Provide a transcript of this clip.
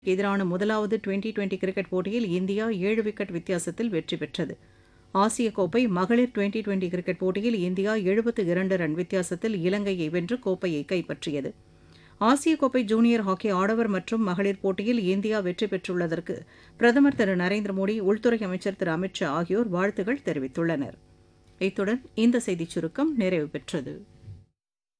எதிரான முதலாவது twenty cricket போட்டியில் இந்தியா 7 விக்கெட் வித்தியாசத்தில் வெற்றி பெற்றது. ஆசிய கோப்பை மகளிர் டுவெண்டி கிரிக்கெட் போட்டியில் இந்தியா 72 ரன் வித்தியாசத்தில் இலங்கையை வென்று கோப்பையை கைப்பற்றியது. ஆசிய கோப்பை ஜூனியர் ஹாக்கி ஆடவர் மற்றும் மகளிர் போட்டியில் இந்தியா வெற்றி பெற்றுள்ளதற்கு பிரதமர் திரு நரேந்திர மோடி, உள்துறை அமைச்சர் திரு அமித் ஷா ஆகியோர் வாழ்த்துகள் தெரிவித்துள்ளனர். இத்துடன் இந்த செய்திச் சுருக்கம் நிறைவு பெற்றது.